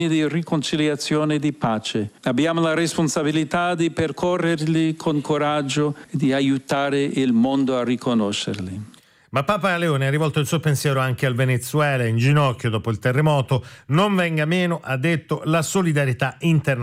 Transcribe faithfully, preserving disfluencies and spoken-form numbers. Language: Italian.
di riconciliazione e di pace. Abbiamo la responsabilità di percorrerli con coraggio e di aiutare il mondo a riconoscerli. Ma Papa Leone ha rivolto il suo pensiero anche al Venezuela, in ginocchio dopo il terremoto. Non venga meno, ha detto, la solidarietà internazionale.